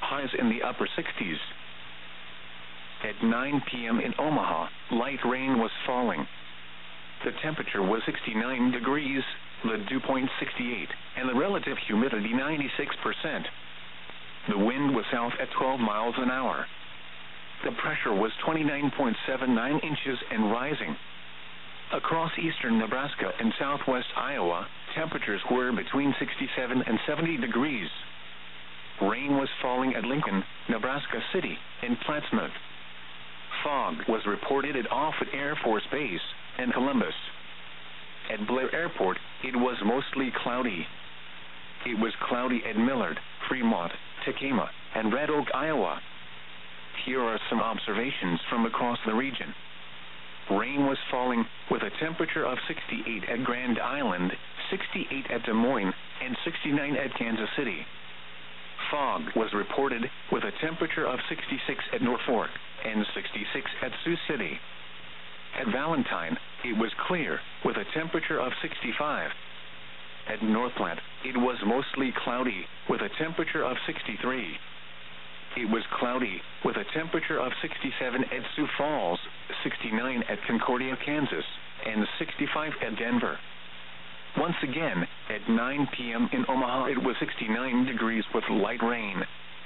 highs in the upper 60s. At 9 p.m. in Omaha, light rain was falling. The temperature was 69 degrees, the dew point 68, and the relative humidity 96%. The wind was south at 12 miles an hour. The pressure was 29.79 inches and rising. Across eastern Nebraska and southwest Iowa, temperatures were between 67 and 70 degrees. Rain was falling at Lincoln, Nebraska City, and Plattsmouth. Fog was reported at Offutt Air Force Base and Columbus. At Blair Airport, it was mostly cloudy. It was cloudy at Millard, Fremont, Tacoma, and Red Oak, Iowa. Here are some observations from across the region. Rain was falling with a temperature of 68 at Grand Island, 68 at Des Moines, and 69 at Kansas City. Fog was reported with a temperature of 66 at Norfolk and 66 at Sioux City. At Valentine, it was clear with a temperature of 65. At North Platte, it was mostly cloudy with a temperature of 63. It was cloudy with a temperature of 67 at Sioux Falls, 69 at Concordia, Kansas, and 65 at Denver. Once again, at 9 p.m. in Omaha, it was 69 degrees with light rain.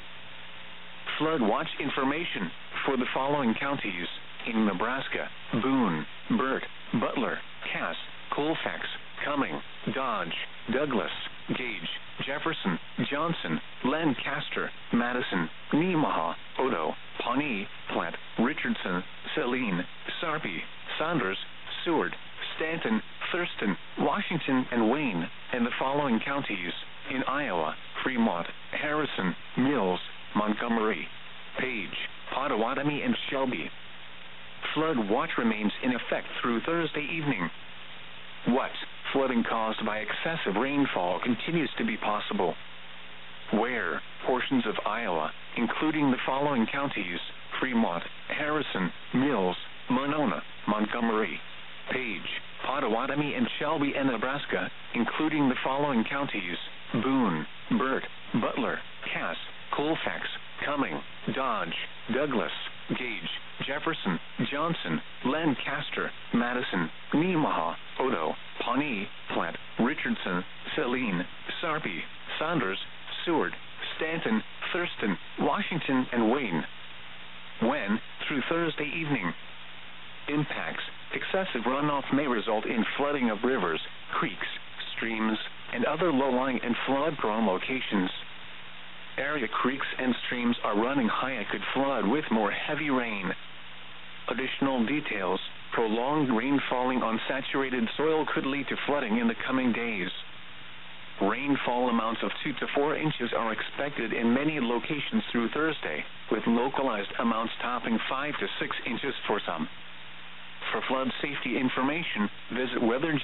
Flood watch information for the following counties in Nebraska: Boone, Burt, Butler, Cass, Colfax, Cumming, Dodge, Douglas, Gage, Jefferson, Johnson, Lancaster, Madison, Nemaha, Odo, Pawnee, Platte, Richardson, Saline, Sarpy, Saunders, Seward, Stanton, Thurston, Washington, and Wayne, and the following counties in Iowa: Fremont, Harrison, Mills, Montgomery, Page, Pottawatomie, and Shelby. Flood watch remains in effect through Thursday evening. What flooding caused by excessive rainfall continues to be possible? Where portions of Iowa, including the following counties: Fremont, Harrison, Mills, Monona, Montgomery, Page, Pottawatomie, and Shelby, and Nebraska, including the following counties: Boone, Burt, Butler, Cass, Colfax, Cumming, Dodge, Douglas, Gage, Jefferson, Johnson, Lancaster, Madison, Nemaha, Odo, Pawnee, Platte, Richardson, Saline, Sarpy, Saunders, Seward, Stanton, Thurston, Washington, and Wayne. When, through Thursday evening. Impacts: excessive runoff may result in flooding of rivers, creeks, streams, and other low-lying and flood-prone locations. Area creeks and streams are running high and could flood with more heavy rain. Additional details: prolonged rain falling on saturated soil could lead to flooding in the coming days. Rainfall amounts of 2 to 4 inches are expected in many locations through Thursday, with localized amounts topping 5 to 6 inches for some. For flood safety information, visit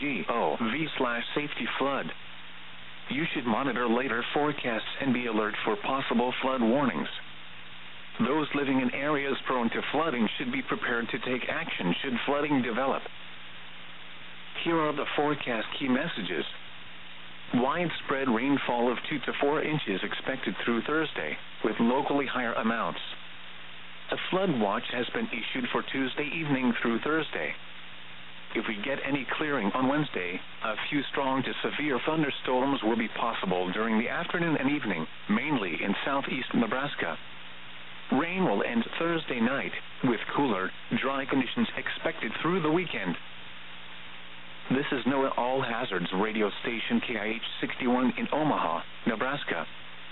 weather.gov/safety-flood. You should monitor later forecasts and be alert for possible flood warnings. Those living in areas prone to flooding should be prepared to take action should flooding develop. Here are the forecast key messages. Widespread rainfall of 2 to 4 inches expected through Thursday, with locally higher amounts. A flood watch has been issued for Tuesday evening through Thursday. If we get any clearing on Wednesday, a few strong to severe thunderstorms will be possible during the afternoon and evening, mainly in southeast Nebraska. Rain will end Thursday night, with cooler, dry conditions expected through the weekend. This is NOAA All Hazards radio station KIH 61 in Omaha, Nebraska.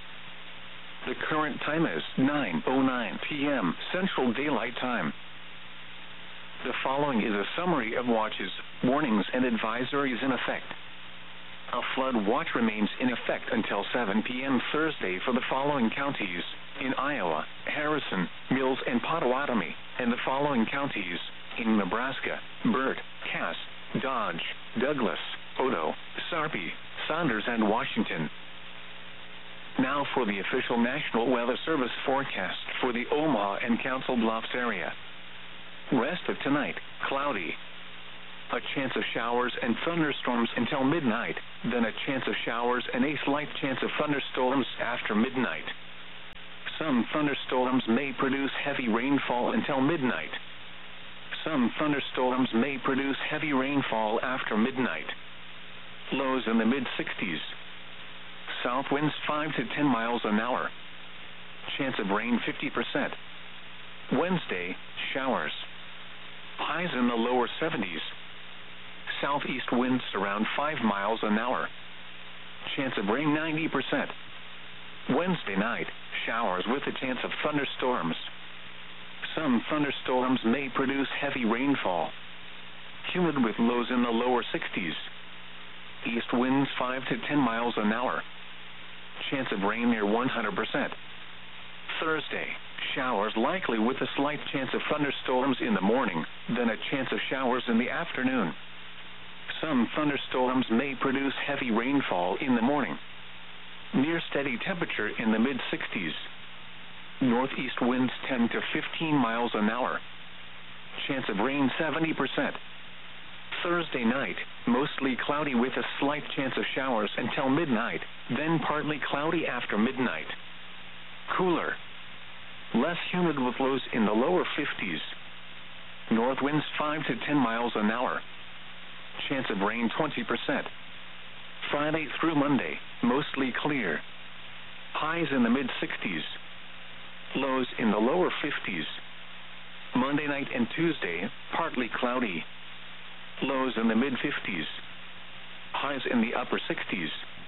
The current time is 9:09 p.m. Central Daylight Time. The following is a summary of watches, warnings, and advisories in effect. A flood watch remains in effect until 7 p.m. Thursday for the following counties in Iowa: Harrison, Mills, and Pottawatomie, and the following counties in Nebraska: Burt, Cass, Dodge, Douglas, Odo, Sarpy, Saunders, and Washington. Now for the official National Weather Service forecast for the Omaha and Council Bluffs area. Rest of tonight, cloudy. A chance of showers and thunderstorms until midnight, then a chance of showers and a slight chance of thunderstorms after midnight. Some thunderstorms may produce heavy rainfall until midnight. Some thunderstorms may produce heavy rainfall after midnight. Lows in the mid-60s. South winds 5 to 10 miles an hour. Chance of rain 50%. Wednesday, showers. Highs in the lower 70s. Southeast winds around 5 miles an hour. Chance of rain 90%. Wednesday night, showers with a chance of thunderstorms. Some thunderstorms may produce heavy rainfall. Humid with lows in the lower 60s. East winds 5 to 10 miles an hour. Chance of rain near 100%. Thursday, showers likely with a slight chance of thunderstorms in the morning, then a chance of showers in the afternoon. Some thunderstorms may produce heavy rainfall in the morning. Near steady temperature in the mid-60s. Northeast winds 10 to 15 miles an hour. Chance of rain 70%. Thursday night, mostly cloudy with a slight chance of showers until midnight, then partly cloudy after midnight. Cooler. Less humid with lows in the lower 50s. North winds 5 to 10 miles an hour. Chance of rain 20%. Friday through Monday, mostly clear. Highs in the mid-60s. Lows in the lower 50s. Monday night and Tuesday, partly cloudy. Lows in the mid-50s. Highs in the upper 60s.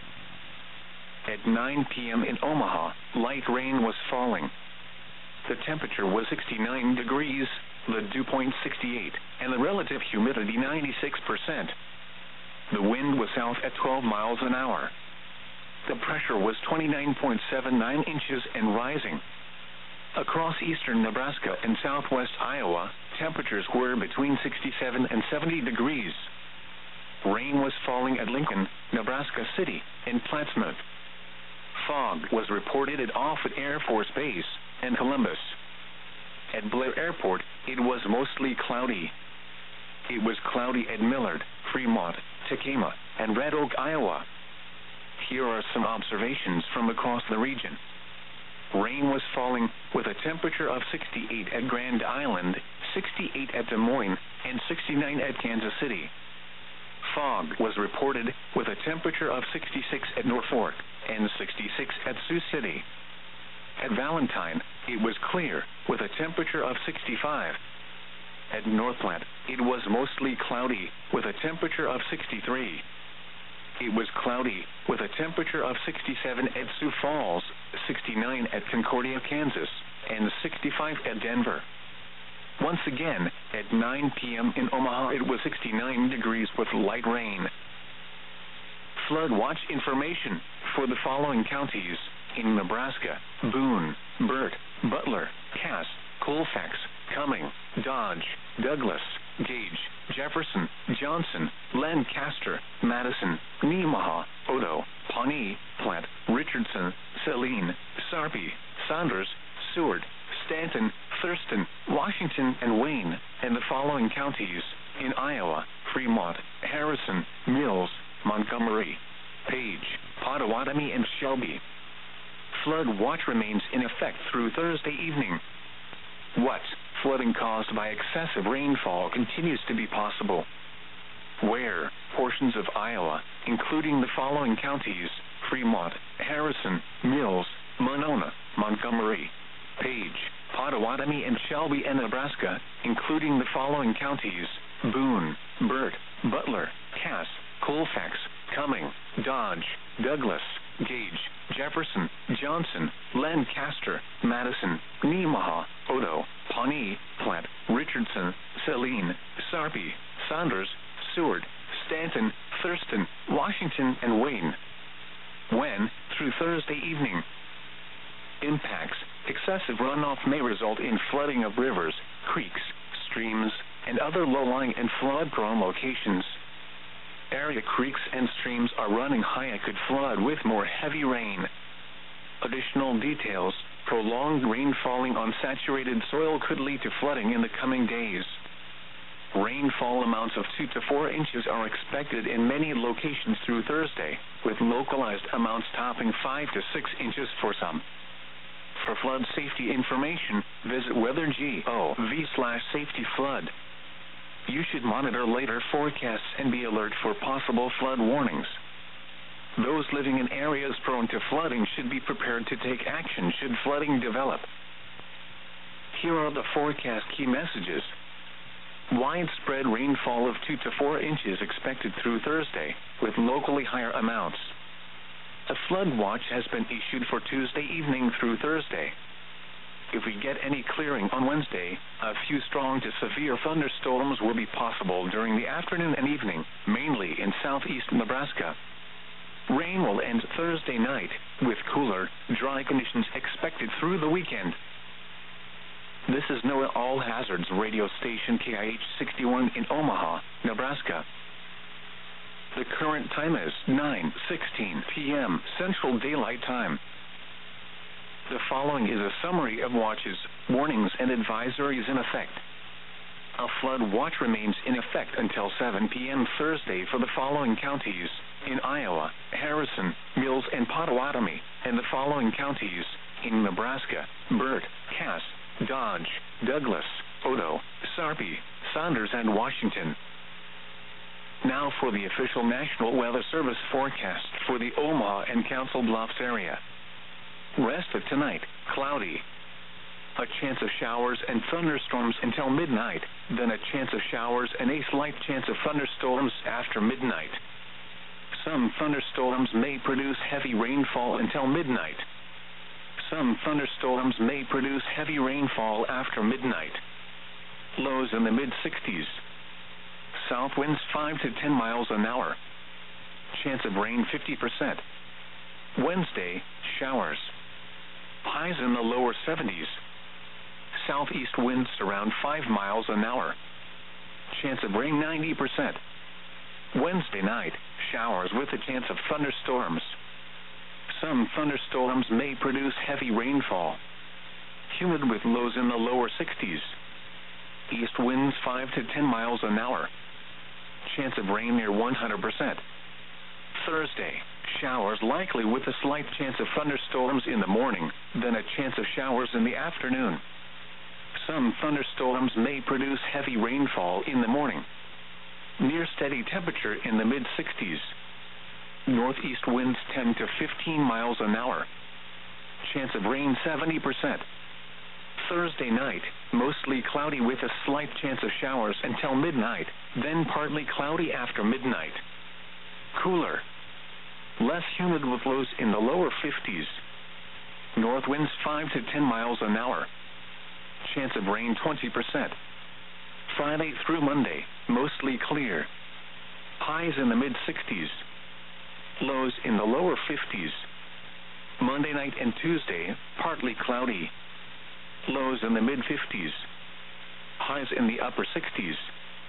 At 9 p.m. in Omaha, light rain was falling. The temperature was 69 degrees, the dew point 68, and the relative humidity 96%. The wind was south at 12 miles an hour. The pressure was 29.79 inches and rising. Across eastern Nebraska and southwest Iowa, temperatures were between 67 and 70 degrees. Rain was falling at Lincoln, Nebraska City, and Plattsmouth. Fog was reported at Offutt Air Force Base and Columbus. At Blair Airport, it was mostly cloudy. It was cloudy at Millard, Fremont, Tacoma, and Red Oak, Iowa. Here are some observations from across the region. Rain was falling with a temperature of 68 at Grand Island, 68 at Des Moines, and 69 at Kansas City. Fog was reported with a temperature of 66 at Norfolk and 66 at Sioux City. At Valentine, it was clear with a temperature of 65. At Northplant, it was mostly cloudy with a temperature of 63. It was cloudy with a temperature of 67 at Sioux Falls, 69 at Concordia, Kansas, and 65 at Denver. Once again, at 9 p.m. in Omaha, it was 69 degrees with light rain. Flood watch information for the following counties in Nebraska: Boone, Burt, Butler, Cass, Colfax, Cumming, Dodge, Douglas, Gage, Jefferson, Johnson, Lancaster, Madison, Nemaha, Odo, Pawnee, Platte, Richardson, Saline, Sarpy, Saunders, Seward, Stanton, Thurston, Washington, and Wayne, and the following counties in Iowa: Fremont, Harrison, Mills, Montgomery, Page, Pottawatomie, and Shelby. Flood watch remains in effect through Thursday evening. What flooding caused by excessive rainfall continues to be possible? Where portions of Iowa, including the following counties: Fremont, Harrison, Mills, Monona, Montgomery, Page, Pottawatomie, and Shelby, and Nebraska, including the following counties: Boone, Burt, Butler, Cass, Colfax, Cumming, Dodge, Douglas, Gage, Jefferson, Johnson, Lancaster, Madison, Nemaha, Odo, Pawnee, Platte, Richardson, Saline, Sarpy, Saunders, Seward, Stanton, Thurston, Washington, and Wayne. When, through Thursday evening. Impacts: excessive runoff may result in flooding of rivers, creeks, streams, and other low-lying and flood-prone locations. Area creeks and streams are running high and could flood with more heavy rain. Additional details: prolonged rain falling on saturated soil could lead to flooding in the coming days. Rainfall amounts of 2 to 4 inches are expected in many locations through Thursday, with localized amounts topping 5 to 6 inches for some. For flood safety information, visit weather.gov/safety-flood. You should monitor later forecasts and be alert for possible flood warnings. Those living in areas prone to flooding should be prepared to take action should flooding develop. Here are the forecast key messages. Widespread rainfall of 2 to 4 inches expected through Thursday, with locally higher amounts. A flood watch has been issued for Tuesday evening through Thursday. If we get any clearing on Wednesday, a few strong to severe thunderstorms will be possible during the afternoon and evening, mainly in southeast Nebraska. Rain will end Thursday night, with cooler, dry conditions expected through the weekend. This is NOAA All Hazards radio station KIH 61 in Omaha, Nebraska. The current time is 9:16 p.m. Central Daylight Time. The following is a summary of watches, warnings, and advisories in effect. A flood watch remains in effect until 7 p.m. Thursday for the following counties: in Iowa, Harrison, Mills, and Pottawatomie, and the following counties: in Nebraska, Burt, Cass, Dodge, Douglas, Odo, Sarpy, Saunders, and Washington. Now for the official National Weather Service forecast for the Omaha and Council Bluffs area. Rest of tonight, cloudy. A chance of showers and thunderstorms until midnight, then a chance of showers and a slight chance of thunderstorms after midnight. Some thunderstorms may produce heavy rainfall until midnight. Some thunderstorms may produce heavy rainfall after midnight. Lows in the mid-60s. South winds 5 to 10 miles an hour. Chance of rain 50%. Wednesday, showers. Highs in the lower 70s. Southeast winds around 5 miles an hour. Chance of rain 90%. Wednesday night, showers with a chance of thunderstorms. Some thunderstorms may produce heavy rainfall. Humid with lows in the lower 60s. East winds 5 to 10 miles an hour. Chance of rain near 100%. Thursday, showers likely with a slight chance of thunderstorms in the morning, then a chance of showers in the afternoon. Some thunderstorms may produce heavy rainfall in the morning. Near steady temperature in the mid-60s. Northeast winds 10 to 15 miles an hour. Chance of rain 70%. Thursday night, mostly cloudy with a slight chance of showers until midnight, then partly cloudy after midnight. Cooler. Less humid with lows in the lower 50s. North winds 5 to 10 miles an hour. Chance of rain 20%. Friday through Monday, mostly clear. Highs in the mid-60s. Lows in the lower 50s. Monday night and Tuesday, partly cloudy. Lows in the mid-50s. Highs in the upper 60s.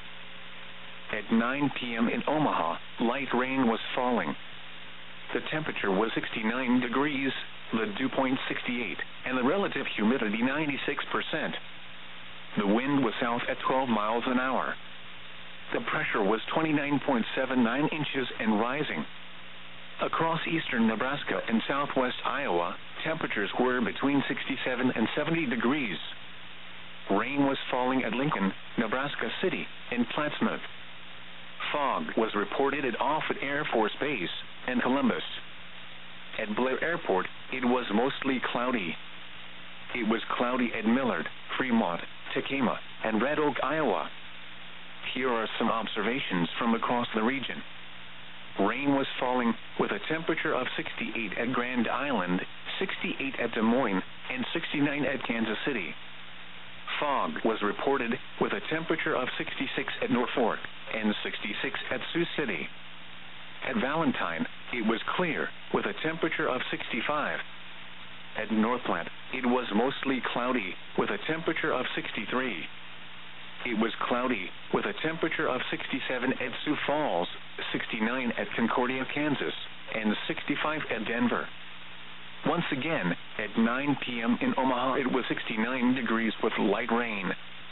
At 9 p.m. in Omaha, light rain was falling. The temperature was 69 degrees, the dew point 68, and the relative humidity 96%. The wind was south at 12 miles an hour. The pressure was 29.79 inches and rising. Across eastern Nebraska and southwest Iowa, temperatures were between 67 and 70 degrees. Rain was falling at Lincoln, Nebraska City, and Plattsmouth. Fog was reported at Offutt Air Force Base and Columbus. At Blair Airport, it was mostly cloudy. It was cloudy at Millard, Fremont, Tacoma, and Red Oak, Iowa. Here are some observations from across the region. Rain was falling with a temperature of 68 at Grand Island, 68 at Des Moines, and 69 at Kansas City. Fog was reported with a temperature of 66 at Norfolk and 66 at Sioux City. At Valentine, it was clear with a temperature of 65. At North Platte, it was mostly cloudy with a temperature of 63. It was cloudy with a temperature of 67 at Sioux Falls, 69 at Concordia, Kansas, and 65 at Denver. Once again, at 9 p.m. in Omaha, it was 69 degrees with light rain.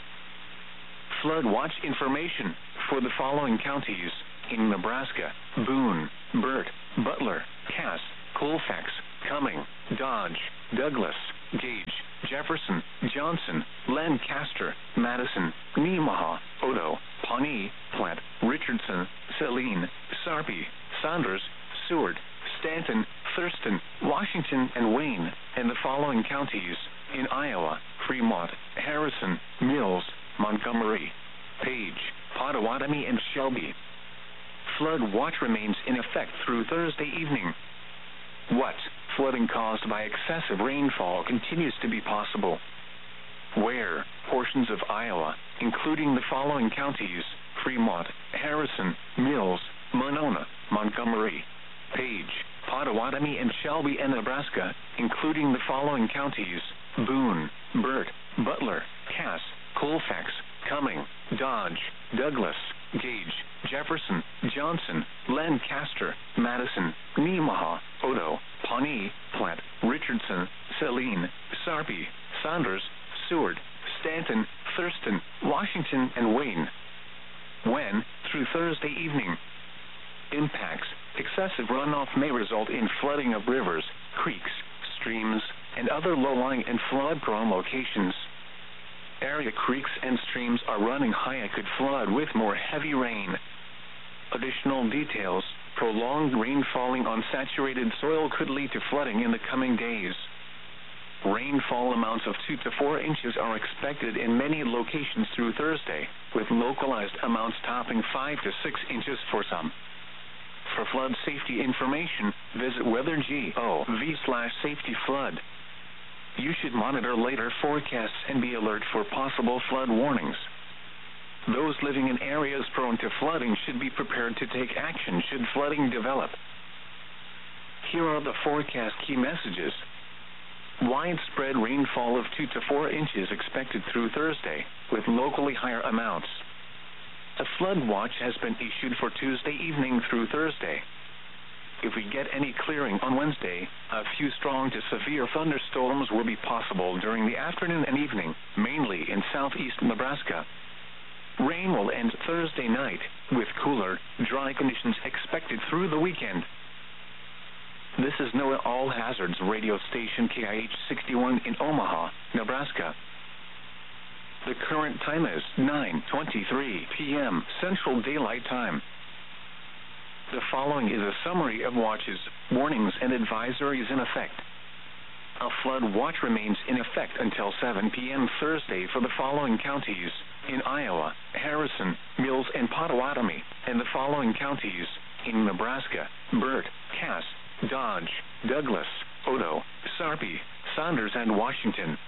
Flood watch information for the following counties in Nebraska: Boone, Burt, Butler, Cass, Colfax, Cumming, Dodge, Douglas, Gage, Jefferson, Johnson, Lancaster, Madison, Nemaha, Odo, Pawnee, Platte, Richardson, Saline, Sarpy, Saunders, Seward, Stanton, Thurston, Washington, and Wayne, and the following counties in Iowa: Fremont, Harrison, Mills, Montgomery, Page, Pottawatomie, and Shelby. Flood watch remains in effect through Thursday evening. What? Flooding caused by excessive rainfall continues to be possible. Where? Portions of Iowa, including the following counties: Fremont, Harrison, Mills, Monona, Montgomery, Page, Pottawatomie, and Shelby, and Nebraska, including the following counties: Boone, Burt, Butler, Cass, Colfax, Cumming, Dodge, Douglas, Gage, Jefferson, Johnson, Lancaster, Madison, Nemaha, Odo, Pawnee, Platte, Richardson, Saline, Sarpy, Saunders, Seward, Stanton, Thurston, Washington, and Wayne. When? Through Thursday evening. Impacts: excessive runoff may result in flooding of rivers, creeks, streams, and other low-lying and flood-prone locations. Area creeks and streams are running high and could flood with more heavy rain. Additional details: prolonged rain falling on saturated soil could lead to flooding in the coming days. Rainfall amounts of 2 to 4 inches are expected in many locations through Thursday, with localized amounts topping 5 to 6 inches for some. For flood safety information, visit weather.gov/safety-flood. You should monitor later forecasts and be alert for possible flood warnings. Those living in areas prone to flooding should be prepared to take action should flooding develop. Here are the forecast key messages. Widespread rainfall of 2 to 4 inches expected through Thursday, with locally higher amounts. A flood watch has been issued for Tuesday evening through Thursday. If we get any clearing on Wednesday, a few strong to severe thunderstorms will be possible during the afternoon and evening, mainly in southeast Nebraska. Rain will end Thursday night, with cooler, dry conditions expected through the weekend. This is NOAA All Hazards radio station KIH 61 in Omaha, Nebraska. The current time is 9:23 p.m. Central Daylight Time. The following is a summary of watches, warnings, and advisories in effect. A flood watch remains in effect until 7 p.m. Thursday for the following counties in Iowa: Harrison, Mills, and Pottawatomie, and the following counties in Nebraska: Burt, Cass, Dodge, Douglas, Odo, Sarpy, Saunders, and Washington.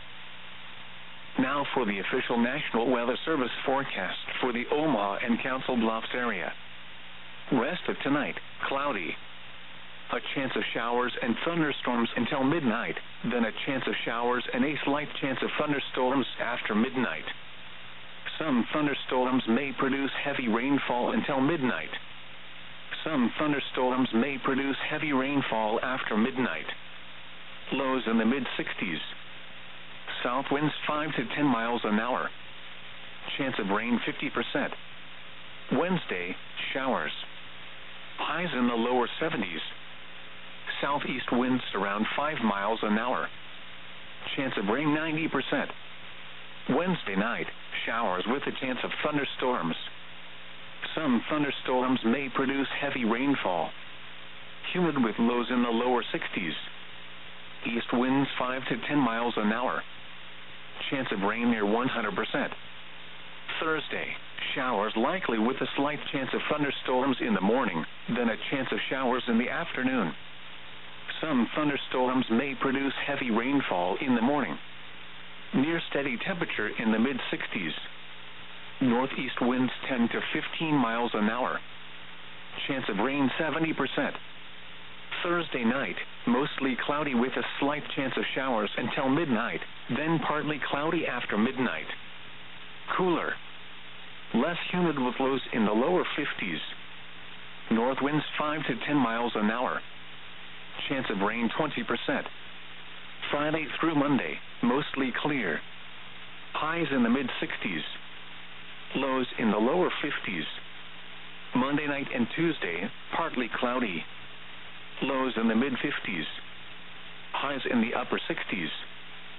Now for the official National Weather Service forecast for the Omaha and Council Bluffs area. Rest of tonight: cloudy. A chance of showers and thunderstorms until midnight, then a chance of showers and a slight chance of thunderstorms after midnight. Some thunderstorms may produce heavy rainfall until midnight. Some thunderstorms may produce heavy rainfall after midnight. Lows in the mid-60s. South winds 5 to 10 miles an hour. Chance of rain 50%. Wednesday, showers. Highs in the lower 70s. Southeast winds around 5 miles an hour. Chance of rain 90%. Wednesday night, showers with a chance of thunderstorms. Some thunderstorms may produce heavy rainfall. Humid with lows in the lower 60s. East winds 5 to 10 miles an hour. Chance of rain near 100%. Thursday, showers likely with a slight chance of thunderstorms in the morning, then a chance of showers in the afternoon. Some thunderstorms may produce heavy rainfall in the morning. Near steady temperature in the mid-60s. Northeast winds 10 to 15 miles an hour. Chance of rain 70%. Thursday night, mostly cloudy with a slight chance of showers until midnight, then partly cloudy after midnight. Cooler. Less humid with lows in the lower 50s. North winds 5 to 10 miles an hour. Chance of rain 20%. Friday through Monday, mostly clear. Highs in the mid-60s. Lows in the lower 50s. Monday night and Tuesday, partly cloudy. Lows in the mid-50s. Highs in the upper 60s.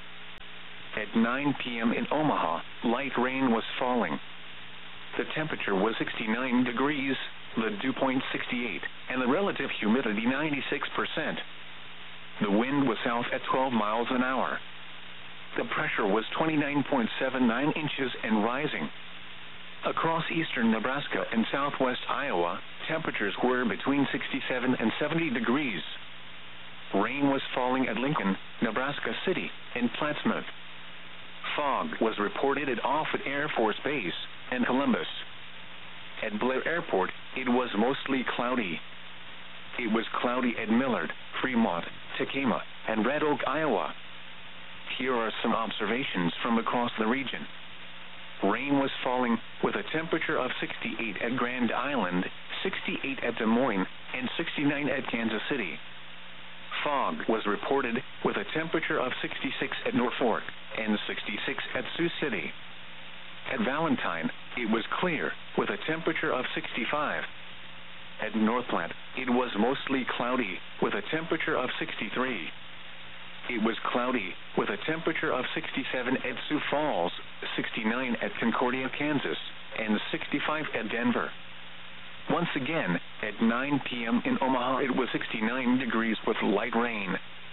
At 9 p.m. in Omaha, light rain was falling. The temperature was 69 degrees, the dew point 68, and the relative humidity 96%. The wind was south at 12 miles an hour. The pressure was 29.79 inches and rising. Across eastern Nebraska and southwest Iowa, temperatures were between 67 and 70 degrees. Rain was falling at Lincoln, Nebraska City, and Plattsmouth. Fog was reported at Offutt Air Force Base and Columbus. At Blair Airport, it was mostly cloudy. It was cloudy at Millard, Fremont, Tacoma, and Red Oak, Iowa. Here are some observations from across the region. Rain was falling with a temperature of 68 at Grand Island, 68 at Des Moines, and 69 at Kansas City. Fog was reported with a temperature of 66 at Norfolk and 66 at Sioux City. At Valentine, it was clear with a temperature of 65. At North Platte, it was mostly cloudy with a temperature of 63. It was cloudy with a temperature of 67 at Sioux Falls, 69 at Concordia, Kansas, and 65 at Denver. Once again, at 9 p.m. in Omaha, it was 69 degrees with light rain.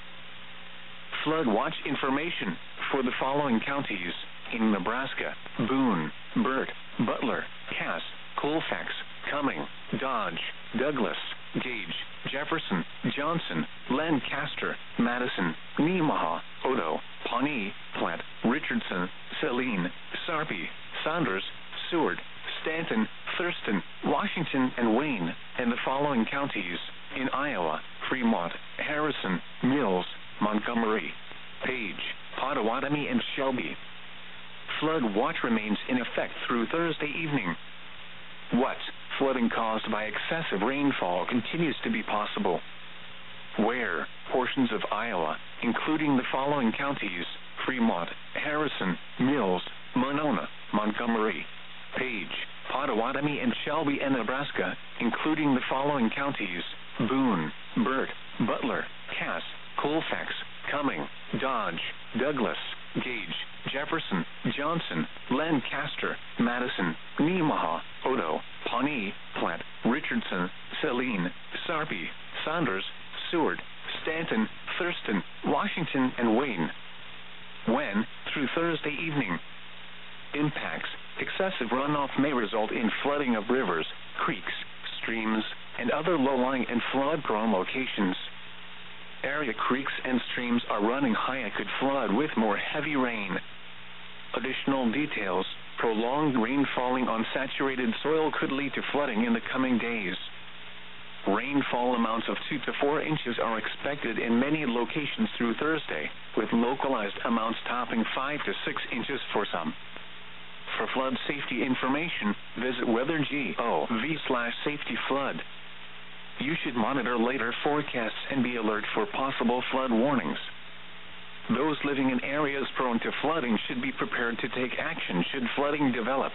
Flood watch information for the following counties in Nebraska: Boone, Burt, Butler, Cass, Colfax, Cumming, Dodge, Douglas, Gage, Jefferson, Johnson, Lancaster, Madison, Nemaha, Odo, Pawnee, Platte, Richardson, Saline, Sarpy, Saunders, Seward, Stanton, Thurston, Washington, and Wayne, and the following counties in Iowa: Fremont, Harrison, Mills, Montgomery, Page, Potawatomi, and Shelby. Flood watch remains in effect through Thursday evening. What flooding caused by excessive rainfall continues to be possible? Where portions of Iowa, including the following counties: Fremont, Harrison, Mills, Monona, Montgomery, Page, Potawatomi, and Shelby, and Nebraska, including the following counties: Boone, Burt, Butler, Cass, Colfax, Cumming, Dodge, Douglas, Gage, Jefferson, Johnson, Lancaster, Madison, Nemaha, Odo, Pawnee, Platte, Richardson, Saline, Sarpy, Saunders, Seward, Stanton, Thurston, Washington, and Wayne. When, through Thursday evening. Impacts: excessive runoff may result in flooding of rivers, creeks, streams, and other low-lying and flood-prone locations. Area creeks and streams are running high and could flood with more heavy rain. Additional details: prolonged rain falling on saturated soil could lead to flooding in the coming days. Rainfall amounts of 2 to 4 inches are expected in many locations through Thursday, with localized amounts topping 5 to 6 inches for some. For flood safety information, visit weather.gov/safety-flood. You should monitor later forecasts and be alert for possible flood warnings. Those living in areas prone to flooding should be prepared to take action should flooding develop.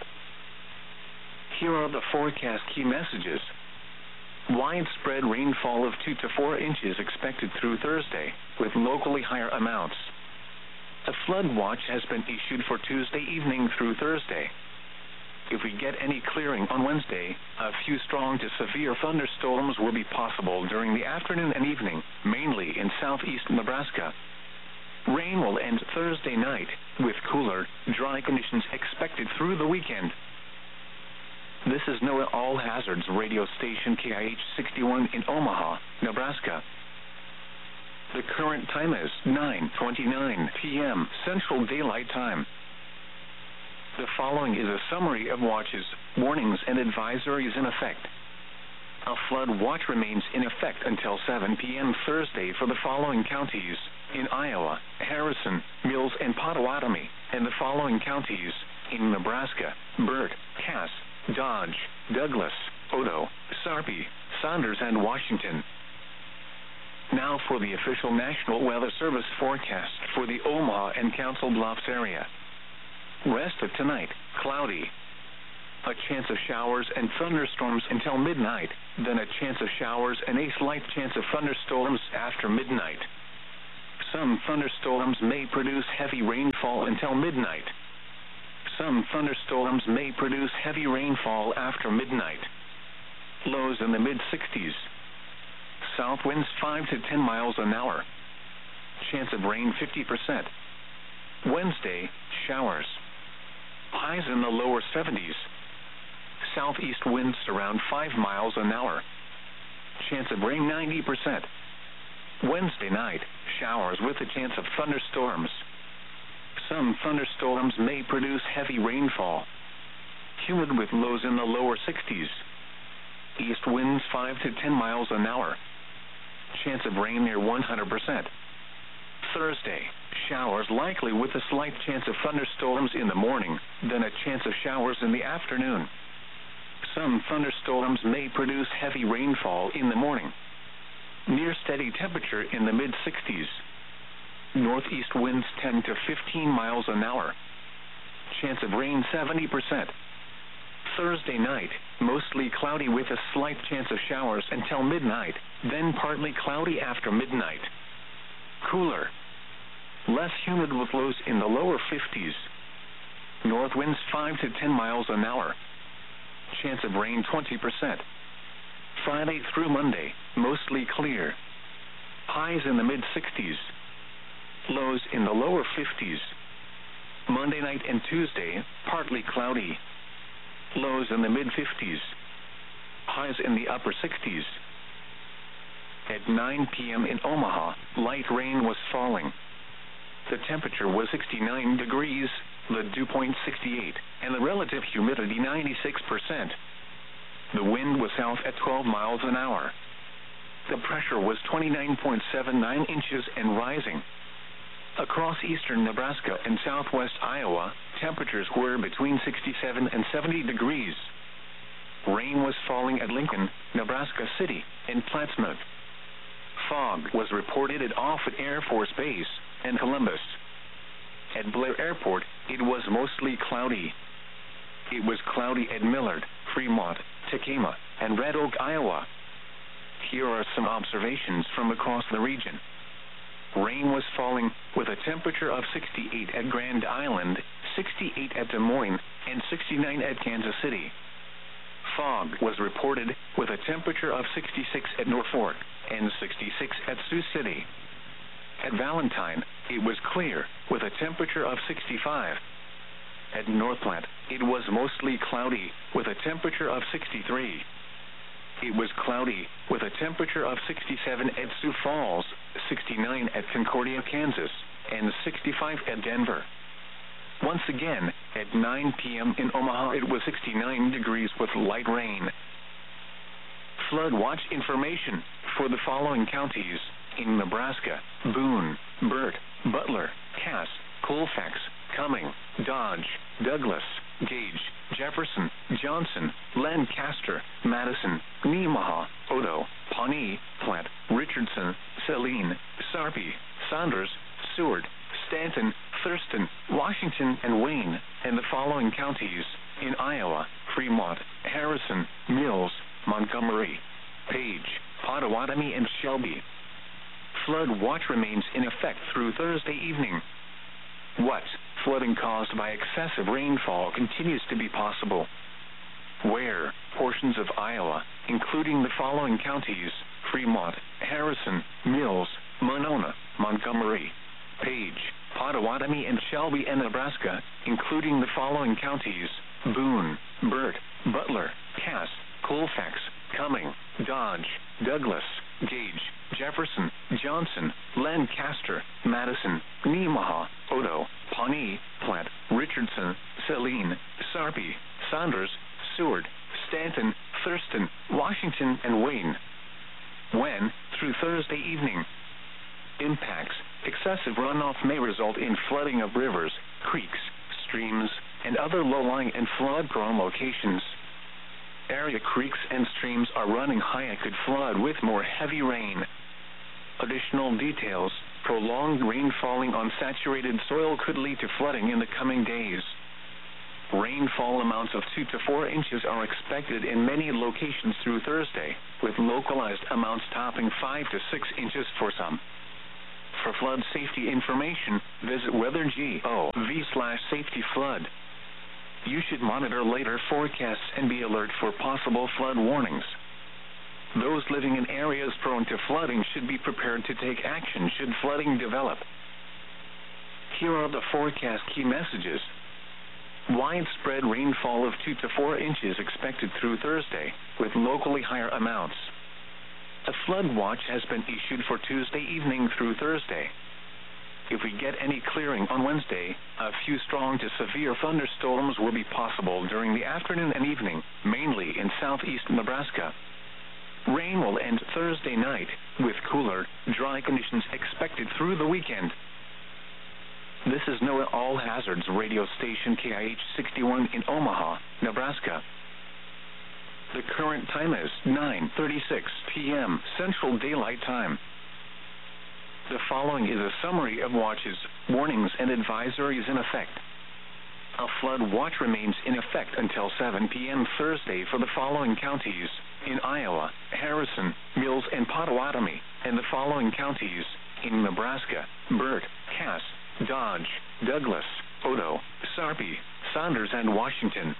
Here are the forecast key messages. Widespread rainfall of 2 to 4 inches expected through Thursday, with locally higher amounts. A flood watch has been issued for Tuesday evening through Thursday. If we get any clearing on Wednesday, a few strong to severe thunderstorms will be possible during the afternoon and evening, mainly in southeast Nebraska. Rain will end Thursday night, with cooler, dry conditions expected through the weekend. This is NOAA All Hazards radio station KIH 61 in Omaha, Nebraska. The current time is 9:29 p.m. Central Daylight Time. The following is a summary of watches, warnings, and advisories in effect. A flood watch remains in effect until 7 p.m. Thursday for the following counties in Iowa: Harrison, Mills, and Potawatomi, and the following counties in Nebraska: Burt, Cass, Dodge, Douglas, Odo, Sarpy, Saunders, and Washington. Now for the official National Weather Service forecast for the Omaha and Council Bluffs area. Rest of tonight, cloudy. A chance of showers and thunderstorms until midnight, then a chance of showers and a slight chance of thunderstorms after midnight. Some thunderstorms may produce heavy rainfall until midnight. Some thunderstorms may produce heavy rainfall after midnight. Lows in the mid-60s. South winds 5 to 10 miles an hour. Chance of rain 50%. Wednesday, showers. Highs in the lower 70s. Southeast winds around 5 miles an hour. Chance of rain 90%. Wednesday night, showers with a chance of thunderstorms. Some thunderstorms may produce heavy rainfall. Humid with lows in the lower 60s. East winds 5 to 10 miles an hour. Chance of rain near 100%. Thursday, showers likely with a slight chance of thunderstorms in the morning, then a chance of showers in the afternoon. Some thunderstorms may produce heavy rainfall in the morning. Near steady temperature in the mid-60s. Northeast winds 10 to 15 miles an hour. Chance of rain 70%. Thursday night, mostly cloudy with a slight chance of showers until midnight, then partly cloudy after midnight. Cooler. Less humid with lows in the lower 50s. North winds 5 to 10 miles an hour. Chance of rain 20%. Friday through Monday, mostly clear. Highs in the mid-60s. Lows in the lower 50s. Monday night and Tuesday, partly cloudy. Lows in the mid-50s. Highs in the upper 60s. At 9 p.m. in Omaha, light rain was falling. The temperature was 69 degrees, the dew point 68, and the relative humidity 96%. The wind was south at 12 miles an hour. The pressure was 29.79 inches and rising. Across eastern Nebraska and southwest Iowa, temperatures were between 67 and 70 degrees. Rain was falling at Lincoln, Nebraska City, and Plattsmouth. Fog was reported at Offutt Air Force Base and Columbus. At Blair Airport, it was mostly cloudy. It was cloudy at Millard, Fremont, Tacoma, and Red Oak, Iowa. Here are some observations from across the region. Rain was falling with a temperature of 68 at Grand Island, 68 at Des Moines, and 69 at Kansas City. Fog was reported with a temperature of 66 at Norfolk and 66 at Sioux City. At Valentine, it was clear with a temperature of 65. At North Platte, it was mostly cloudy with a temperature of 63. It was cloudy with a temperature of 67 at Sioux Falls, 69 at Concordia, Kansas, and 65 at Denver. Once again, at 9 p.m. in Omaha, it was 69 degrees with light rain. Flood watch information for the following counties in Nebraska: Boone, Burt, Butler, Cass, Colfax, Cumming, Dodge, Douglas, Gage, Jefferson, Johnson, Lancaster, Madison, Nemaha, Odo, Pawnee, Platte, Richardson, Saline, Sarpy, Saunders, Seward, Stanton, Thurston, Washington, and Wayne, and the following counties in Iowa: Fremont, Harrison, Mills, Montgomery, Page, Pottawatomie, and Shelby. Flood watch remains in effect through Thursday evening. What? Flooding caused by excessive rainfall continues to be possible. Where? Portions of Iowa, including the following counties: Fremont, Harrison, Mills, Monona, Montgomery, Page, Pottawatomie, and Shelby, and Nebraska, including the following counties: Boone, Burt, Butler, Cass, Colfax, Cumming, Dodge, Douglas, Gage, Jefferson, Johnson, Lancaster, Madison, Nemaha, Odo, Pawnee, Platte, Richardson, Saline, Sarpy, Saunders, Seward, Stanton, Thurston, Washington, and Wayne. When? Through Thursday evening. Impacts: excessive runoff may result in flooding of rivers, creeks, streams, and other low-lying and flood-prone locations. Area creeks and streams are running high and could flood with more heavy rain. Additional details: prolonged rain falling on saturated soil could lead to flooding in the coming days. Rainfall amounts of 2 to 4 inches are expected in many locations through Thursday, with localized amounts topping 5 to 6 inches for some. For flood safety information, visit weather.gov/safety-flood. You should monitor later forecasts and be alert for possible flood warnings. Those living in areas prone to flooding should be prepared to take action should flooding develop. Here are the forecast key messages. Widespread rainfall of 2 to 4 inches expected through Thursday, with locally higher amounts. A flood watch has been issued for Tuesday evening through Thursday. If we get any clearing on Wednesday, a few strong to severe thunderstorms will be possible during the afternoon and evening, mainly in southeast Nebraska. Rain will end Thursday night, with cooler, dry conditions expected through the weekend. This is NOAA All Hazards radio station KIH 61 in Omaha, Nebraska. The current time is 9:36 p.m. Central Daylight Time. The following is a summary of watches, warnings, and advisories in effect. A flood watch remains in effect until 7 p.m. Thursday for the following counties: in Iowa, Harrison, Mills, and Pottawatomie, and the following counties: in Nebraska, Burt, Cass, Dodge, Douglas, Odo, Sarpy, Saunders, and Washington.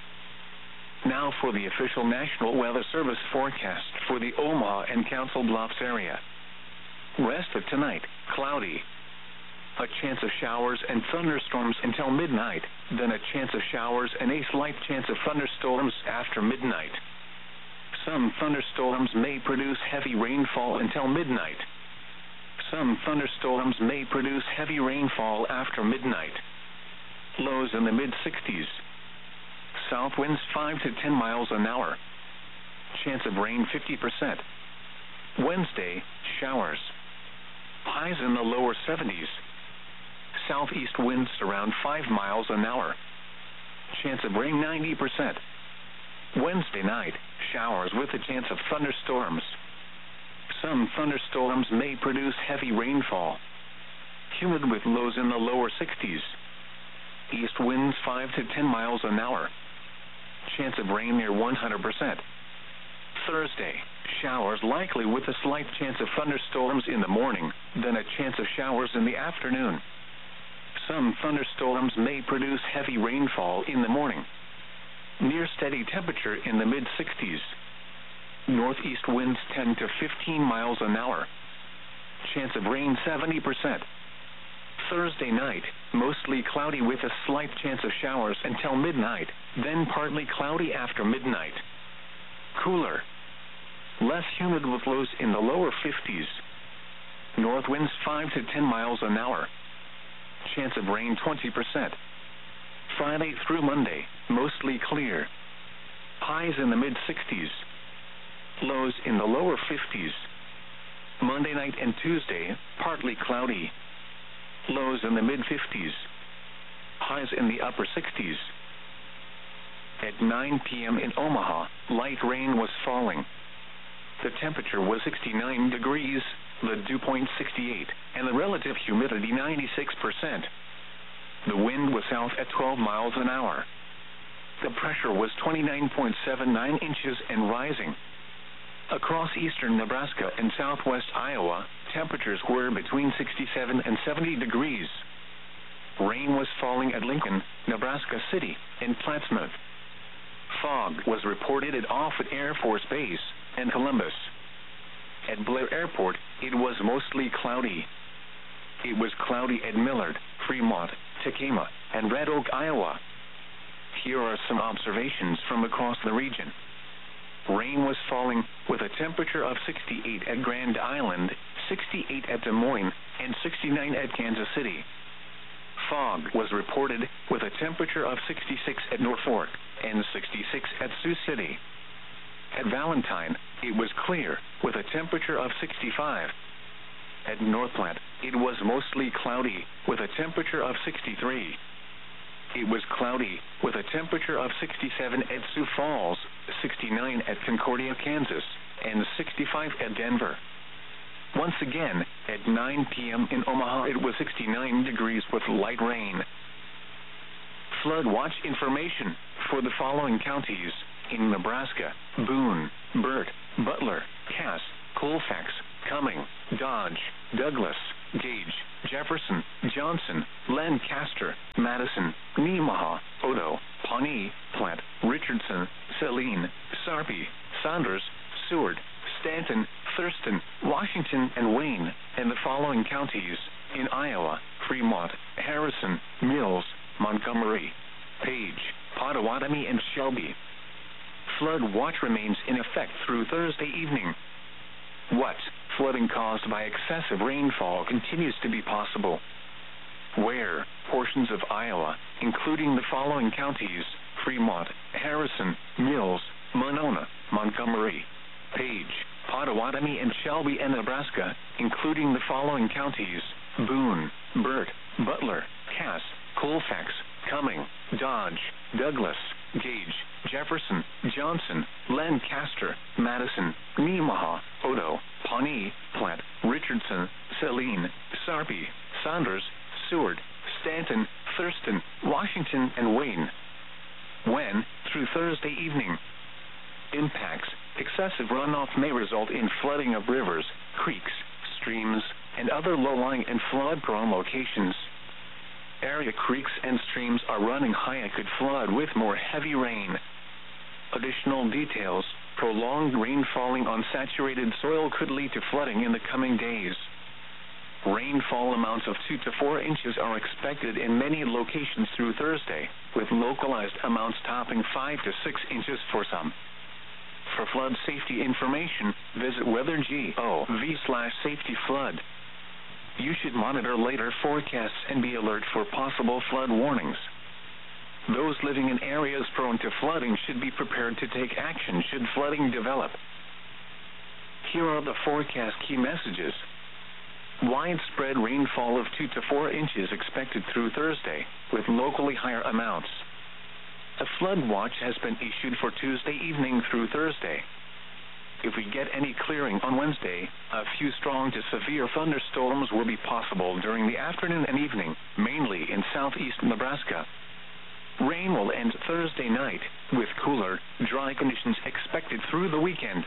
Now for the official National Weather Service forecast for the Omaha and Council Bluffs area. Rest of tonight, cloudy. A chance of showers and thunderstorms until midnight, then a chance of showers and a slight chance of thunderstorms after midnight. Some thunderstorms may produce heavy rainfall until midnight. Some thunderstorms may produce heavy rainfall after midnight. Lows in the mid-60s. South winds 5 to 10 miles an hour. Chance of rain 50%. Wednesday, showers. Highs in the lower 70s. Southeast winds around 5 miles an hour. Chance of rain 90%. Wednesday night, showers with a chance of thunderstorms. Some thunderstorms may produce heavy rainfall. Humid with lows in the lower 60s. East winds 5 to 10 miles an hour. Chance of rain near 100%. Thursday, showers likely with a slight chance of thunderstorms in the morning, then a chance of showers in the afternoon. Some thunderstorms may produce heavy rainfall in the morning. Near steady temperature in the mid-60s. Northeast winds 10 to 15 miles an hour. Chance of rain 70%. Thursday night, mostly cloudy with a slight chance of showers until midnight, then partly cloudy after midnight. Cooler. Less humid with lows in the lower 50s. North winds 5 to 10 miles an hour. Chance of rain 20%. Friday through Monday, mostly clear. Highs in the mid-60s. Lows in the lower 50s. Monday night and Tuesday, partly cloudy. Lows in the mid-50s. Highs in the upper 60s. At 9 p.m. in Omaha, light rain was falling. The temperature was 69 degrees, the dew point 68, and the relative humidity 96%. The wind was south at 12 miles an hour. The pressure was 29.79 inches and rising. Across eastern Nebraska and southwest Iowa, temperatures were between 67 and 70 degrees. Rain was falling at Lincoln, Nebraska City, and Plattsmouth. Fog was reported at Offutt Air Force Base and Columbus. At Blair Airport, it was mostly cloudy. It was cloudy at Millard, Fremont, Tacoma, and Red Oak, Iowa. Here are some observations from across the region. Rain was falling with a temperature of 68 at Grand Island, 68 at Des Moines, and 69 at Kansas City. Fog was reported with a temperature of 66 at Norfolk and 66 at Sioux City. At Valentine, it was clear with a temperature of 65. At North Platte, it was mostly cloudy with a temperature of 63. It was cloudy with a temperature of 67 at Sioux Falls, 69 at Concordia, Kansas, and 65 at Denver. Once again, at 9 p.m. in Omaha, it was 69 degrees with light rain. Flood watch information for the following counties in Nebraska: Boone, Burt, Butler, Cass, Colfax, Cumming, Dodge, Douglas, Gage, Jefferson, Johnson, Lancaster, Madison, Nemaha, Odo, Pawnee, Platte, Richardson, Saline, Sarpy, Saunders, Seward, Stanton, Thurston, Washington, and Wayne, and the following counties in Iowa: Fremont, Harrison, Mills, Montgomery, Page, Pottawatomie, and Shelby. Flood watch remains in effect through Thursday evening. What? Flooding caused by excessive rainfall continues to be possible. Where? Portions of Iowa, including the following counties: Fremont, Harrison, Mills, Monona, Montgomery, Page, Pottawatomie, and Shelby, and Nebraska, including the following counties: Boone, Burt, Butler, Cass, Colfax, Cumming, Dodge, Douglas, Gage, Jefferson, Johnson, Lancaster, Madison, Nemaha, Odo, Pawnee, Platte, Richardson, Saline, Sarpy, Saunders, Seward, Stanton, Thurston, Washington, and Wayne. When? Through Thursday evening. Impacts: excessive runoff may result in flooding of rivers, creeks, streams, and other low-lying and flood-prone locations. Area creeks and streams are running high and could flood with more heavy rain. Additional details: prolonged rain falling on saturated soil could lead to flooding in the coming days. Rainfall amounts of 2 to 4 inches are expected in many locations through Thursday, with localized amounts topping 5 to 6 inches for some. For flood safety information, visit weather.gov/safety-flood. You should monitor later forecasts and be alert for possible flood warnings. Those living in areas prone to flooding should be prepared to take action should flooding develop. Here are the forecast key messages. Widespread rainfall of 2 to 4 inches expected through Thursday, with locally higher amounts. A flood watch has been issued for Tuesday evening through Thursday. If we get any clearing on Wednesday, a few strong to severe thunderstorms will be possible during the afternoon and evening, mainly in southeast Nebraska. Rain will end Thursday night, with cooler, dry conditions expected through the weekend.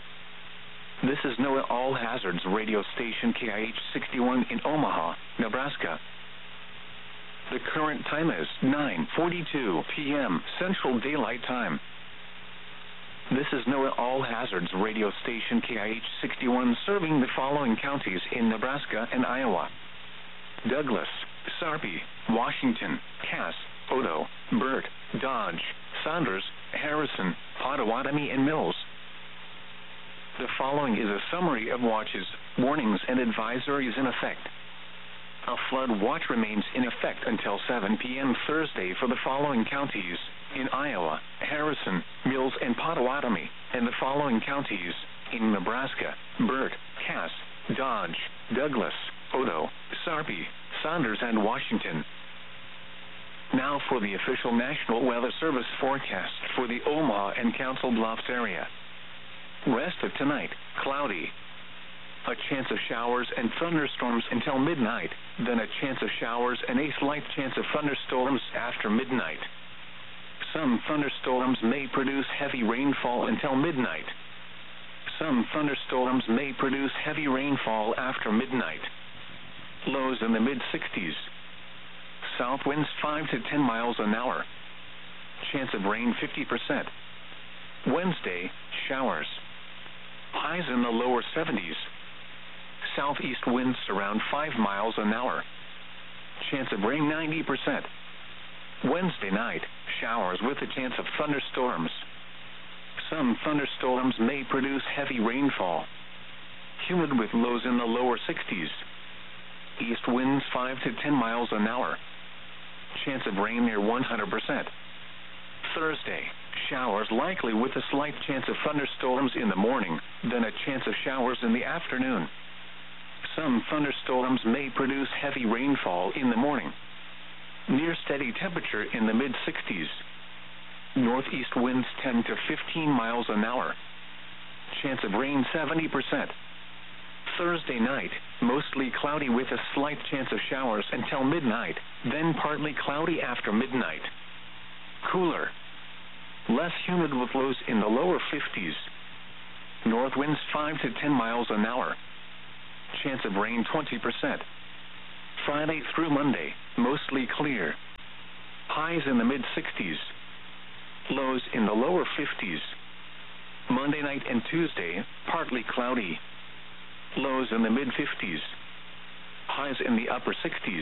This is NOAA All Hazards radio station KIH-61 in Omaha, Nebraska. The current time is 9:42 p.m. Central Daylight Time. This is NOAA All Hazards radio station KIH-61 serving the following counties in Nebraska and Iowa: Douglas, Sarpy, Washington, Cass, Odo, Burt, Dodge, Saunders, Harrison, Pottawatomie, and Mills. The following is a summary of watches, warnings, and advisories in effect. A flood watch remains in effect until 7 p.m. Thursday for the following counties in Iowa: Harrison, Mills, and Pottawatomie, and the following counties in Nebraska: Burt, Cass, Dodge, Douglas, Odo, Sarpy, Saunders, and Washington. Now for the official National Weather Service forecast for the Omaha and Council Bluffs area. Rest of tonight, cloudy. A chance of showers and thunderstorms until midnight, then a chance of showers and a slight chance of thunderstorms after midnight. Some thunderstorms may produce heavy rainfall until midnight. Some thunderstorms may produce heavy rainfall after midnight. Lows in the mid-60s. South winds 5 to 10 miles an hour. Chance of rain 50%. Wednesday, showers. Highs in the lower 70s. Southeast winds around 5 miles an hour. Chance of rain 90%. Wednesday night, showers with a chance of thunderstorms. Some thunderstorms may produce heavy rainfall. Humid with lows in the lower 60s. East winds 5 to 10 miles an hour. Chance of rain near 100%. Thursday, showers likely with a slight chance of thunderstorms in the morning, then a chance of showers in the afternoon. Some thunderstorms may produce heavy rainfall in the morning. Near steady temperature in the mid-60s. Northeast winds 10 to 15 miles an hour. Chance of rain 70%. Thursday night, mostly cloudy with a slight chance of showers until midnight, then partly cloudy after midnight. Cooler. Less humid with lows in the lower 50s. North winds 5 to 10 miles an hour. chance of rain 20%. Friday through Monday, mostly clear. Highs in the mid-60s. Lows in the lower 50s. Monday night and Tuesday, partly cloudy. Lows in the mid-50s. Highs in the upper 60s.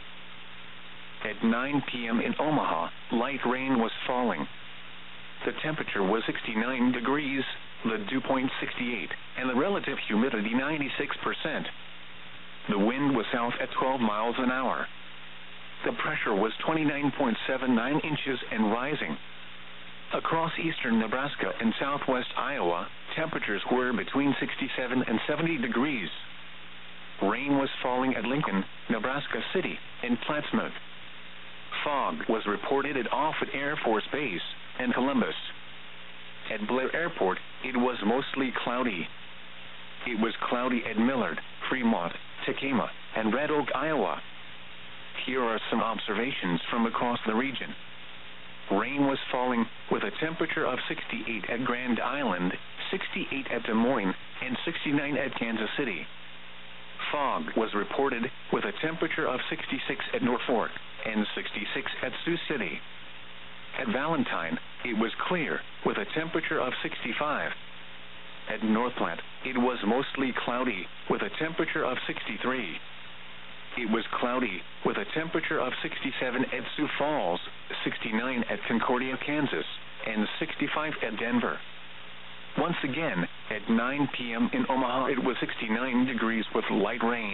At 9 p.m. in Omaha, light rain was falling. The temperature was 69 degrees, the dew point 68, and the relative humidity 96%. The wind was south at 12 miles an hour. The pressure was 29.79 inches and rising. Across eastern Nebraska and southwest Iowa, temperatures were between 67 and 70 degrees. Rain was falling at Lincoln, Nebraska City, and Plattsmouth. Fog was reported at Offutt Air Force Base and Columbus. At Blair Airport, it was mostly cloudy. It was cloudy at Millard, Fremont, Tacoma, and Red Oak, Iowa. Here are some observations from across the region. Rain was falling with a temperature of 68 at Grand Island, 68 at Des Moines, and 69 at Kansas City. Fog was reported with a temperature of 66 at Norfolk and 66 at Sioux City. At Valentine, it was clear with a temperature of 65. At North Platte, it was mostly cloudy with a temperature of 63. It was cloudy with a temperature of 67 at Sioux Falls, 69 at Concordia, Kansas, and 65 at Denver. Once again, at 9 p.m. in Omaha, it was 69 degrees with light rain.